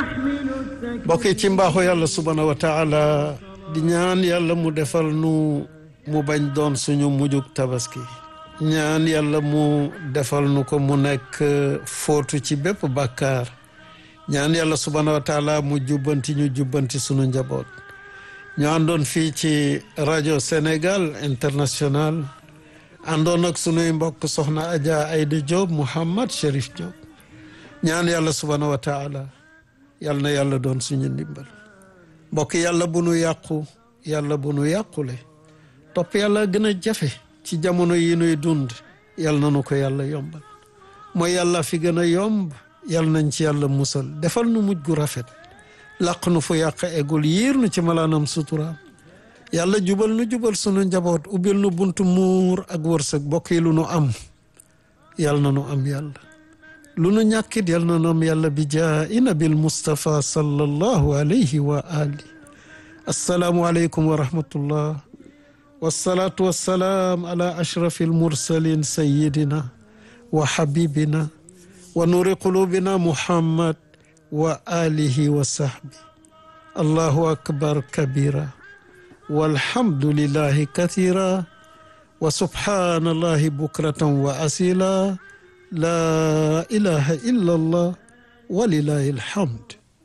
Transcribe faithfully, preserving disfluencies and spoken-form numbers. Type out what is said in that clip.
bokk ci mbaaxu yàlla subhanahu wa taala di ñaan yàlla mu defal nu mu bañ doon suñu mujjug tabaski ñaan yàlla mu defal nu ko mu nekk footu ci bépp bàkkaar ñaan yàlla subhanahu wa taala mu jubbanti ñu jubbanti suñu njaboot ñu àndoon fii ci rajo Sénégal International àndoon ak sunuy mbokk soxna Adja Aïda Diop Mouhammad Chérif Diop ñaan yàlla subhanahu wa taala yàlla na yàlla doon suñu ndimbal mbokk yàlla bu nu yàqu yàlla bu nu yàqule topp yàlla gën a jafe ci jamono yi nuy dund yàlla na nu ko yàlla yombal mooy yàlla fi gën a yomb yàlla nañ ci yàlla musal defal nu mujj gu rafet làq nu fu yàq eggul yiir nu ci malaanam suturaam yàlla jubal nu jubal sunu njaboot ubbil nu buntu muur ak wërsëg bokk yi lu nu am yàlla na nu am yàlla lu nu ñàkkit yàlla na nu am yàlla bi jaa'i nabil Mustafa sallallahu alayhi wa ali assalaamu aleykum wa rahmatullah wassalaatu wassalaam ala ashrafi almursalin sayidina wa habibina wa nuri qulubina muhammad wa alihi wa sahbi allahu akbar kabira walhamdulillahi kathira wa subhanallahi bukratan wa asila la ilaha illa allah walillahi alhamd